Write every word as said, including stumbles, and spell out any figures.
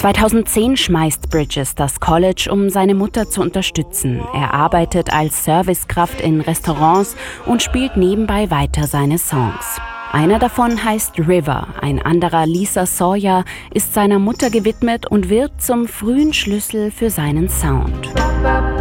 zweitausendzehn schmeißt Bridges das College, um seine Mutter zu unterstützen. Er arbeitet als Servicekraft in Restaurants und spielt nebenbei weiter seine Songs. Einer davon heißt River, ein anderer Lisa Sawyer ist seiner Mutter gewidmet und wird zum frühen Schlüssel für seinen Sound.